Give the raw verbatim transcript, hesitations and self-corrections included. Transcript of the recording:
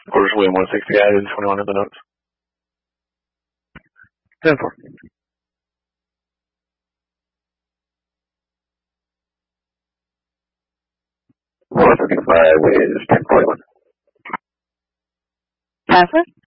Quarters William one sixty added twenty-one in the notes. ten four. one fifty-five is ten forty-one. Password?